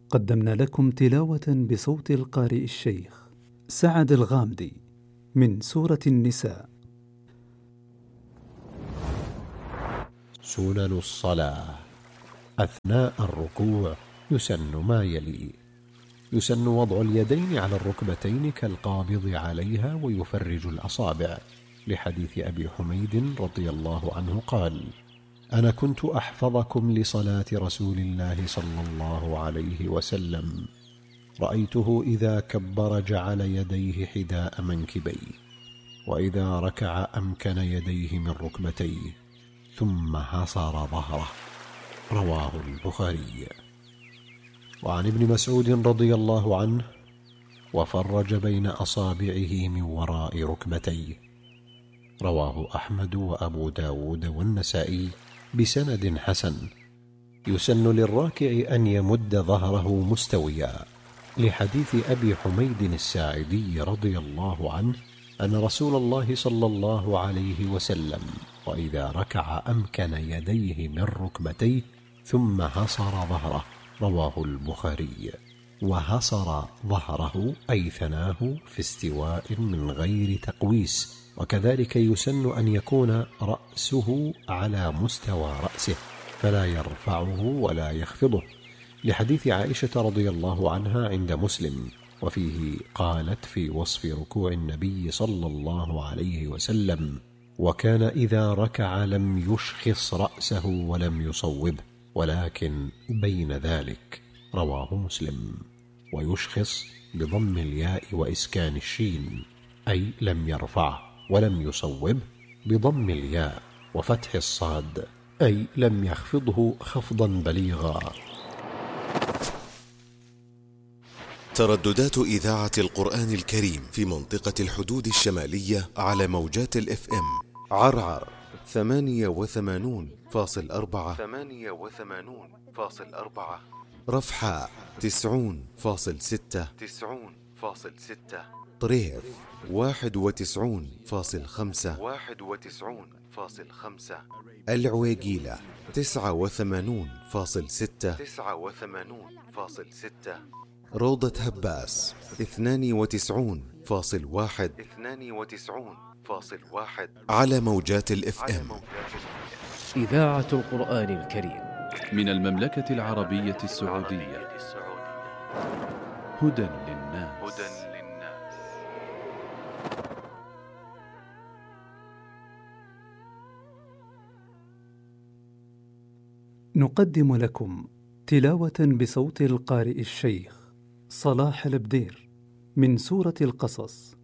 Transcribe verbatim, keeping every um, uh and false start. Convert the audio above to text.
قدمنا لكم تلاوة بصوت القارئ الشيخ سعد الغامدي من سورة النساء. سنن الصلاة. أثناء الركوع يسن ما يلي: يسن وضع اليدين على الركبتين كالقابض عليها ويفرج الأصابع، لحديث أبي حميد رضي الله عنه قال: أنا كنت أحفظكم لصلاة رسول الله صلى الله عليه وسلم، رأيته إذا كبر جعل يديه حذاء منكبيه، وإذا ركع أمكن يديه من ركبتيه ثم حصر ظهره. رواه البخاري. وعن ابن مسعود رضي الله عنه: وفرج بين أصابعه من وراء ركبتيه. رواه أحمد وأبو داود والنسائي بسند حسن. يسن للراكع أن يمد ظهره مستويا، لحديث أبي حميد الساعدي رضي الله عنه أن رسول الله صلى الله عليه وسلم وإذا ركع أمكن يديه من ركبتيه ثم حصر ظهره. رواه البخاري. وحصر ظهره أي ثناه في استواء من غير تقويس، وكذلك يسن أن يكون رأسه على مستوى رأسه فلا يرفعه ولا يخفضه، لحديث عائشة رضي الله عنها عند مسلم، وفيه قالت في وصف ركوع النبي صلى الله عليه وسلم: وكان إذا ركع لم يشخص رأسه ولم يصوبه ولكن بين ذلك. رواه مسلم. ويشخص بضم الياء وإسكان الشين، أي لم يرفعه، ولم يصوبه بضم الياء وفتح الصاد، أي لم يخفضه خفضا بليغا. ترددات إذاعة القرآن الكريم في منطقة الحدود الشمالية على موجات الاف ام: عرعر ثمانية وثمانون فاصل أربعة ثمانية وثمانون فاصل أربعة، رفحاء تسعون فاصل ستة تسعون فاصل ستة، طريف واحد وتسعون فاصل خمسة واحد وتسعون فاصل خمسة، العويقيلة تسعة وثمانون فاصل ستة تسعة وثمانون فاصل ستة، روضة هباس اثنان وتسعون فاصل واحد اثنان وتسعون فاصل واحد على موجات الاف ام. إذاعة القرآن الكريم من المملكة العربية السعودية. هدى للناس. هدى للناس. نقدم لكم تلاوة بصوت القارئ الشيخ صلاح البدير من سورة القصص.